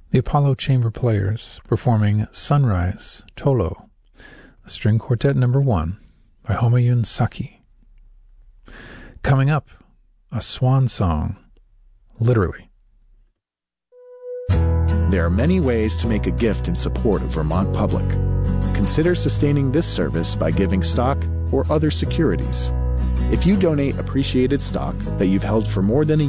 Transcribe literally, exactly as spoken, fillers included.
the Apollo Chamber Players performing Sunrise, Tolo, the String Quartet Number One by Homayun Saki. Coming up, a swan song, literally. There are many ways to make a gift in support of Vermont Public. Consider sustaining this service by giving stock or other securities. If you donate appreciated stock that you've held for more than a